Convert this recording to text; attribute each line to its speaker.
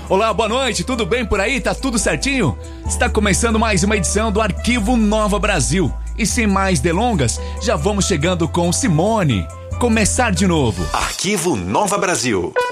Speaker 1: Olá, boa noite, tudo bem por aí? Tá tudo certinho? Está começando mais uma edição do Arquivo Nova Brasil. E sem mais delongas, já vamos chegando com Simone. Começar de novo.
Speaker 2: Arquivo Nova Brasil.